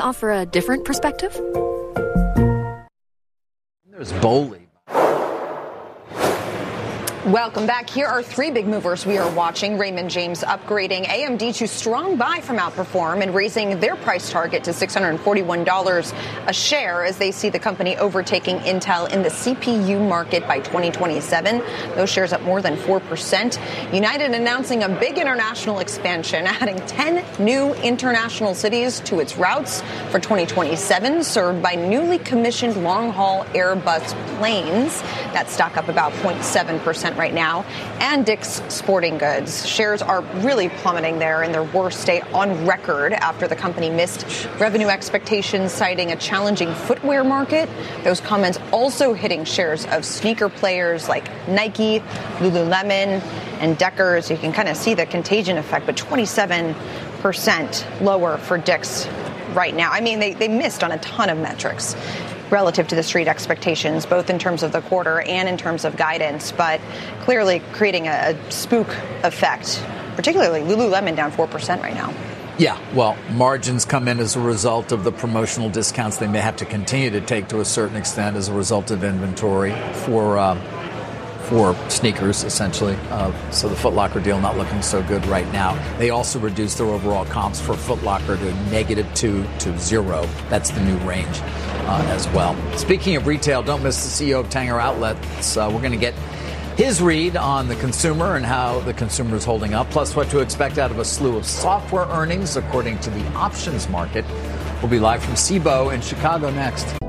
offer a different perspective? There's Bowley. Welcome back. Here are three big movers we are watching. Raymond James upgrading AMD to strong buy from Outperform and raising their price target to $641 a share as they see the company overtaking Intel in the CPU market by 2027. Those shares up more than 4%. United announcing a big international expansion, adding 10 new international cities to its routes for 2027, served by newly commissioned long-haul Airbus planes. That stock up about 0.7% right now. And Dick's Sporting Goods. Shares are really plummeting there in their worst day on record after the company missed revenue expectations, citing a challenging footwear market. Those comments also hitting shares of sneaker players like Nike, Lululemon, and Deckers. You can kind of see the contagion effect, but 27% lower for Dick's right now. I mean, they missed on a ton of metrics relative to the street expectations, both in terms of the quarter and in terms of guidance, but clearly creating a spook effect, particularly Lululemon down 4% right now. Yeah, well, margins come in as a result of the promotional discounts they may have to continue to take to a certain extent as a result of inventory for sneakers, essentially. So the Foot Locker deal not looking so good right now. They also reduced their overall comps for Foot Locker to -2 to 0. That's the new range as well. Speaking of retail, don't miss the CEO of Tanger Outlets. We're going to get his read on the consumer and how the consumer is holding up, plus what to expect out of a slew of software earnings according to the options market. We'll be live from Cboe in Chicago next.